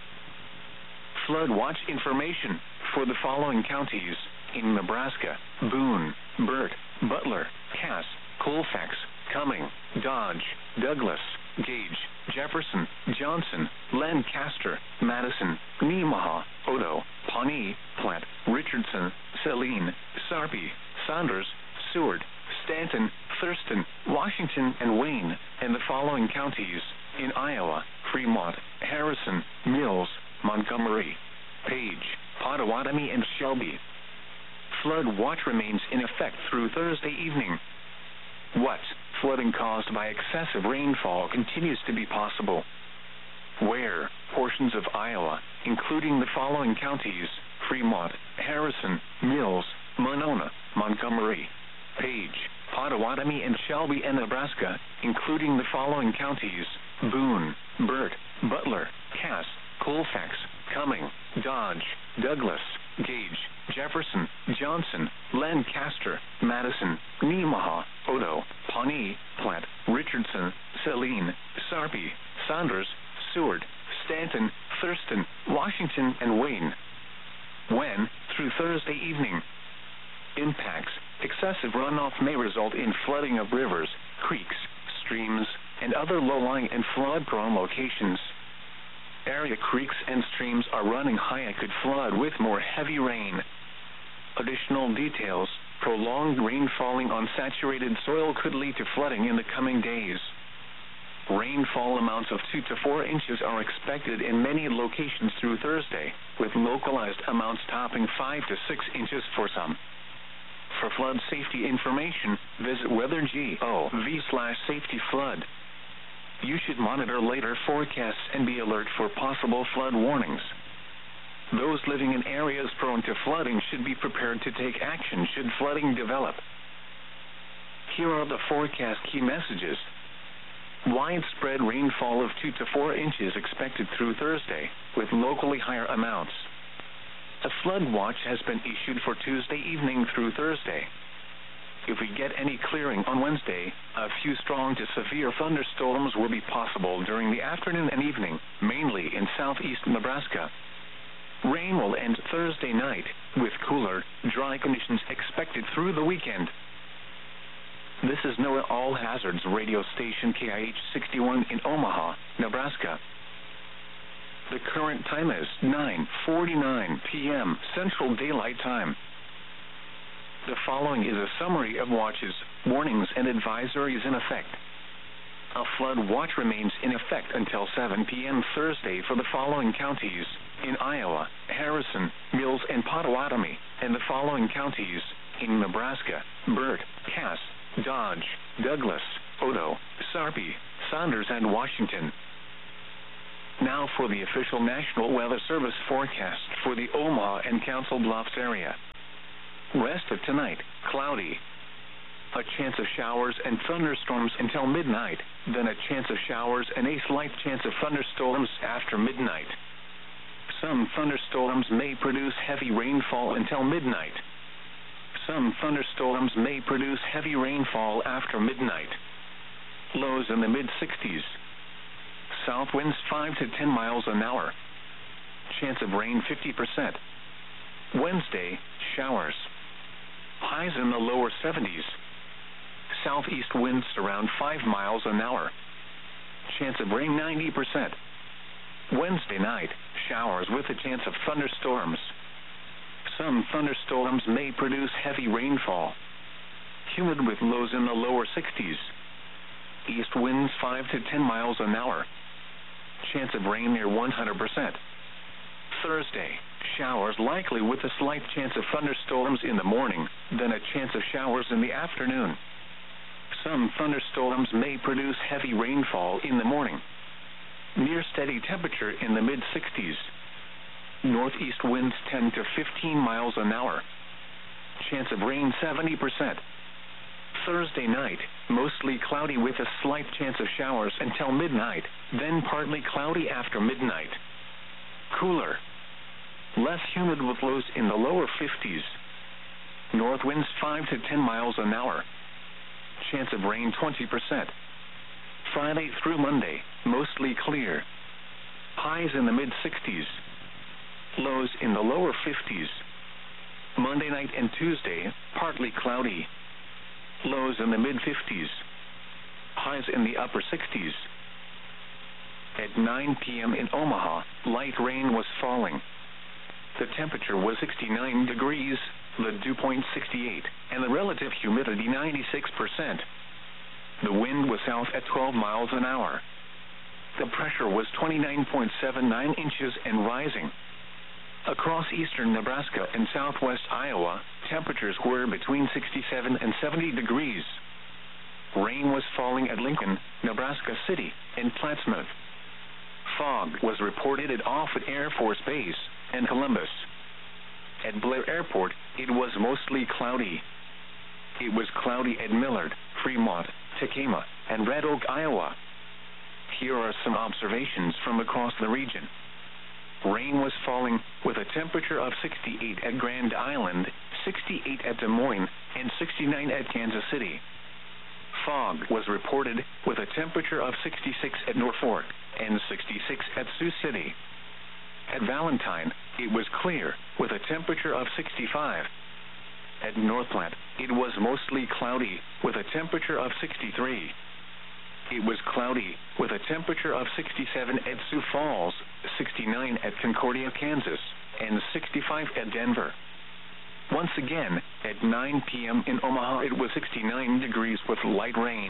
Flood watch information for the following counties in Nebraska: Boone, Burt, Butler, Cass, Colfax, Cumming, Dodge, Douglas, Gage, Jefferson, Johnson, Lancaster, Madison, Nemaha, Odo, Pawnee, Platte, Richardson, Saline, Sarpy, Saunders, Seward, Stanton, Thurston, Washington, and Wayne, and the following counties in Iowa: Fremont, Harrison, Mills, Montgomery, Page, Pottawatomie, and Shelby. Flood watch remains in effect through Thursday evening. What flooding caused by excessive rainfall continues to be possible? Where portions of Iowa, including the following counties: Fremont, Harrison, Mills, Monona, Montgomery, Page, Pottawatomie, and Shelby, and Nebraska, including the following counties: Boone, Burt, Butler, Cass, Colfax, Cumming, Dodge, Douglas, Gage, Jefferson, Johnson, Lancaster, Madison, Nemaha, Odo, Pawnee, Platte, Richardson, Saline, Sarpy, Saunders, Seward, Stanton, Thurston, Washington, and Wayne. When, through Thursday evening. Impacts: excessive runoff may result in flooding of rivers, creeks, streams, and other low-lying and flood-prone locations. Area creeks and streams are running high and could flood with more heavy rain. Additional details: prolonged rain falling on saturated soil could lead to flooding in the coming days. Rainfall amounts of 2 to 4 inches are expected in many locations through Thursday, with localized amounts topping 5 to 6 inches for some. For flood safety information, visit weather.gov/safety-flood. You should monitor later forecasts and be alert for possible flood warnings. Those living in areas prone to flooding should be prepared to take action should flooding develop. Here are the forecast key messages. Widespread rainfall of 2 to 4 inches expected through Thursday, with locally higher amounts. A flood watch has been issued for Tuesday evening through Thursday. If we get any clearing on Wednesday, a few strong to severe thunderstorms will be possible during the afternoon and evening, mainly in southeast Nebraska. Rain will end Thursday night, with cooler, dry conditions expected through the weekend. This is NOAA All Hazards radio station KIH 61 in Omaha, Nebraska. The current time is 9:49 p.m. Central Daylight Time. The following is a summary of watches, warnings, and advisories in effect. A flood watch remains in effect until 7 p.m. Thursday for the following counties in Iowa: Harrison, Mills, and Pottawatomie, and the following counties in Nebraska: Burt, Cass, Dodge, Douglas, Odo, Sarpy, Saunders, and Washington. Now for the official National Weather Service forecast for the Omaha and Council Bluffs area. Rest of tonight, cloudy. A chance of showers and thunderstorms until midnight, then a chance of showers and a slight chance of thunderstorms after midnight. Some thunderstorms may produce heavy rainfall until midnight. Some thunderstorms may produce heavy rainfall after midnight. Lows in the mid-60s. South winds 5 to 10 miles an hour. Chance of rain 50%. Wednesday, showers. Highs in the lower 70s. Southeast winds around 5 miles an hour. Chance of rain 90%. Wednesday night, showers with a chance of thunderstorms. Some thunderstorms may produce heavy rainfall. Humid with lows in the lower 60s. East winds 5 to 10 miles an hour. Chance of rain near 100%. Thursday, showers likely with a slight chance of thunderstorms in the morning, then a chance of showers in the afternoon. Some thunderstorms may produce heavy rainfall in the morning. Near steady temperature in the mid-60s. Northeast winds 10 to 15 miles an hour. Chance of rain 70%. Thursday night, mostly cloudy with a slight chance of showers until midnight, then partly cloudy after midnight. Cooler. Less humid with lows in the lower 50s. North winds 5 to 10 miles an hour. Chance of rain 20%. Friday through Monday, mostly clear. Highs in the mid-60s. Lows in the lower 50s. Monday night and Tuesday, partly cloudy. Lows in the mid-50s. Highs in the upper 60s. At 9 p.m. in Omaha, light rain was falling. The temperature was 69 degrees, the dew point 68, and the relative humidity 96%. The wind was south at 12 miles an hour. The pressure was 29.79 inches and rising. Across eastern Nebraska and southwest Iowa, temperatures were between 67 and 70 degrees. Rain was falling at Lincoln, Nebraska City, and Plattsmouth. Fog was reported at Offutt Air Force Base and Columbus. At Blair Airport, it was mostly cloudy. It was cloudy at Millard, Fremont, Tacoma, and Red Oak, Iowa. Here are some observations from across the region. Rain was falling with a temperature of 68 at Grand Island, 68 at Des Moines, and 69 at Kansas City. Fog was reported with a temperature of 66 at Norfolk and 66 at Sioux City. At Valentine, it was clear with a temperature of 65. At North Platte, it was mostly cloudy with a temperature of 63. It was cloudy with a temperature of 67 at Sioux Falls, 69 at Concordia, Kansas, and 65 at Denver. Once again, at 9 p.m. in Omaha, it was 69 degrees with light rain.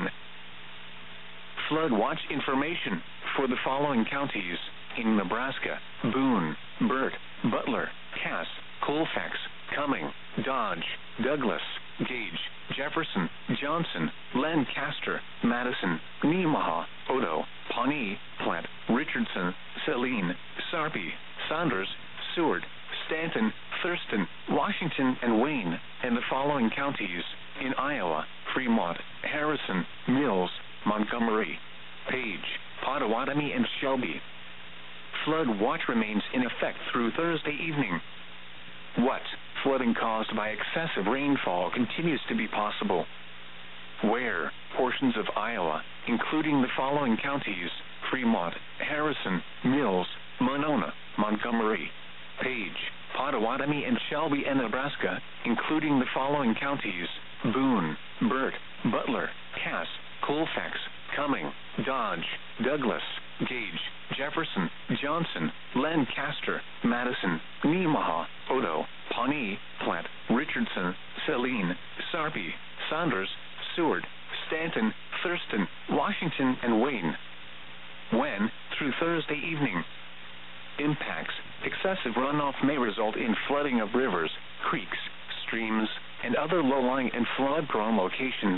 Flood watch information for the following counties in Nebraska: Boone, Burt, Butler, Cass, Colfax, Cumming, Dodge, Douglas, Gage, Jefferson, Johnson, Lancaster, Madison, Nemaha, Odo, Pawnee, Platte, Richardson, Saline, Sarpy, Saunders, Seward, Stanton, Thurston, Washington, and Wayne, and the following counties in Iowa: Fremont, Harrison, Mills, Montgomery, Page, Pottawatomie, and Shelby. Flood watch remains in effect through Thursday evening. What? Flooding caused by excessive rainfall continues to be possible. Where? Portions of Iowa, including the following counties: Fremont, Harrison, Mills, Monona, Montgomery, Page, Pottawatomie, and Shelby, and Nebraska, including the following counties: Boone, Burt, Butler, Cass, Colfax, Cumming, Dodge, Douglas, Gage, Jefferson, Johnson, Lancaster, Madison, Nemaha, Odo, Pawnee, Platte, Richardson, Saline, Sarpy, Saunders, Seward, Stanton, Thurston, Washington, and Wayne. When? Through Thursday evening. Impacts: excessive runoff may result in flooding of rivers, creeks, streams, and other low-lying and flood-prone locations.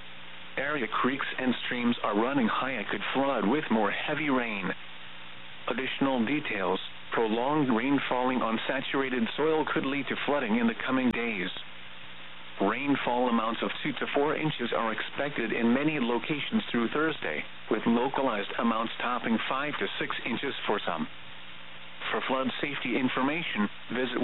Area creeks and streams are running high and could flood with more heavy rain. Additional details: prolonged rain falling on saturated soil could lead to flooding in the coming days. Rainfall amounts of 2 to 4 inches are expected in many locations through Thursday, with localized amounts topping 5 to 6 inches for some. For flood safety information, visit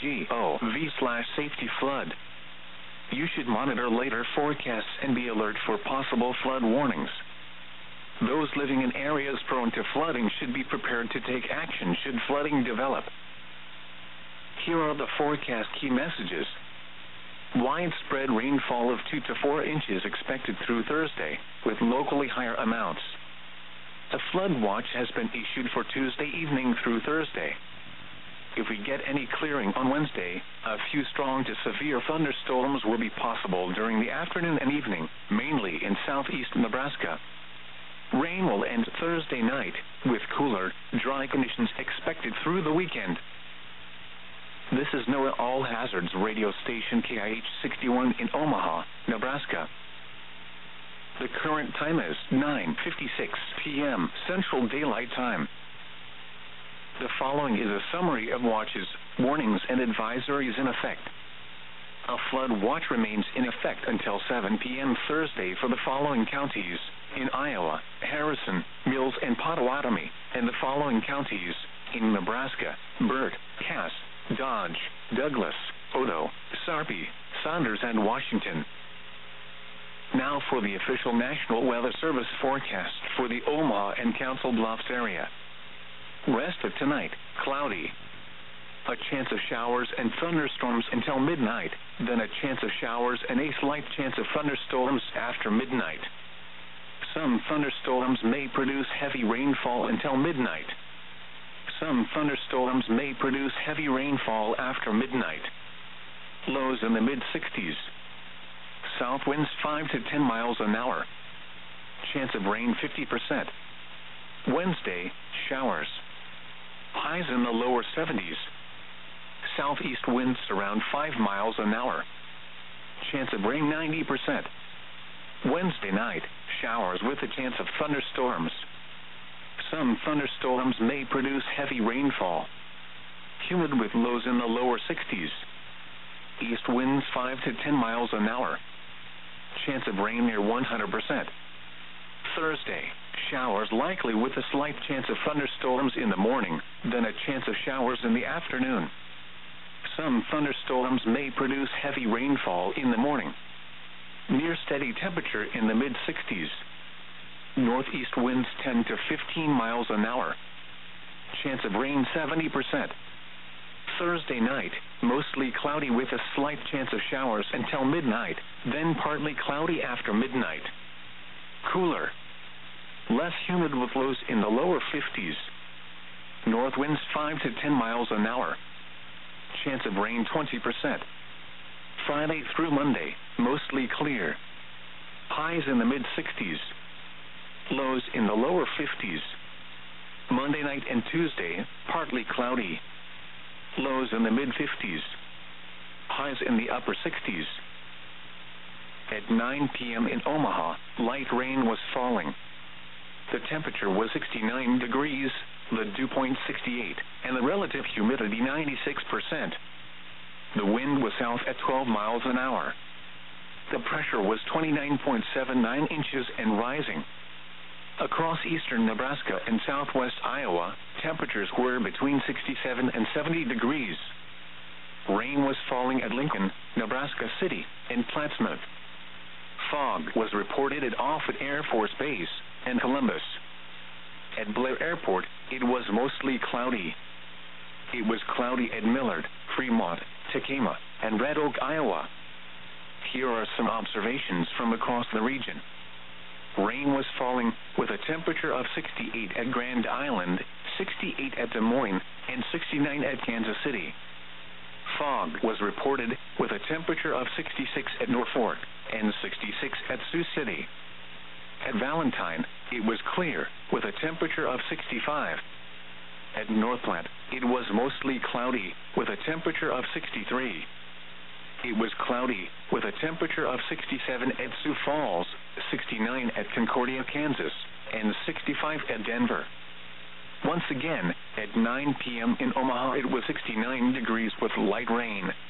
weather.gov/safety-flood. You should monitor later forecasts and be alert for possible flood warnings. Those living in areas prone to flooding should be prepared to take action should flooding develop. Here are the forecast key messages. Widespread rainfall of 2 to 4 inches expected through Thursday, with locally higher amounts. A flood watch has been issued for Tuesday evening through Thursday. If we get any clearing on Wednesday, a few strong to severe thunderstorms will be possible during the afternoon and evening, mainly in southeast Nebraska. Rain will end Thursday night, with cooler, dry conditions expected through the weekend. This is NOAA All Hazards radio station KIH 61 in Omaha, Nebraska. The current time is 9:56 p.m. Central Daylight Time. The following is a summary of watches, warnings, and advisories in effect. A flood watch remains in effect until 7 p.m. Thursday for the following counties: in Iowa, Harrison, Mills, and Pottawatomie, and the following counties: in Nebraska, Burt, Cass, Dodge, Douglas, Odo, Sarpy, Saunders, and Washington. Now for the official National Weather Service forecast for the Omaha and Council Bluffs area. Rest of tonight, cloudy. A chance of showers and thunderstorms until midnight, then a chance of showers and a slight chance of thunderstorms after midnight. Some thunderstorms may produce heavy rainfall until midnight. Some thunderstorms may produce heavy rainfall after midnight. Lows in the mid-60s. South winds 5 to 10 miles an hour. Chance of rain 50%. Wednesday, showers. Highs in the lower 70s. Southeast winds around 5 miles an hour. Chance of rain 90%. Wednesday night, showers with a chance of thunderstorms. Some thunderstorms may produce heavy rainfall. Humid with lows in the lower 60s. East winds 5 to 10 miles an hour. Chance of rain near 100%. Thursday, showers likely with a slight chance of thunderstorms in the morning, then a chance of showers in the afternoon. Some thunderstorms may produce heavy rainfall in the morning. Near steady temperature in the mid-60s. Northeast winds 10 to 15 miles an hour. Chance of rain 70%. Thursday night, mostly cloudy with a slight chance of showers until midnight, then partly cloudy after midnight. Cooler. Less humid with lows in the lower 50s. North winds 5 to 10 miles an hour. Chance of rain 20%. Friday through Monday, mostly clear. Highs in the mid-60s. Lows in the lower 50s. Monday night and Tuesday, partly cloudy. Lows in the mid-50s. Highs in the upper 60s. At 9 p.m. in Omaha, light rain was falling. The temperature was 69 degrees, the dew point 68, and the relative humidity 96%. The wind was south at 12 miles an hour. The pressure was 29.79 inches and rising. Across eastern Nebraska and southwest Iowa, temperatures were between 67 and 70 degrees. Rain was falling at Lincoln, Nebraska City, and Plattsmouth. Fog was reported at Offutt Air Force Base and Columbus. At Blair Airport, it was mostly cloudy. It was cloudy at Millard, Fremont, Tacoma, and Red Oak, Iowa. Here are some observations from across the region. Rain was falling with a temperature of 68 at Grand Island, 68 at Des Moines, and 69 at Kansas City. Fog was reported with a temperature of 66 at Norfolk and 66 at Sioux City. At Valentine, it was clear with a temperature of 65. At Northplant, it was mostly cloudy with a temperature of 63. It was cloudy with a temperature of 67 at Sioux Falls, 69 at Concordia, Kansas, and 65 at Denver. Once again, at 9 p.m. in Omaha, it was 69 degrees with light rain.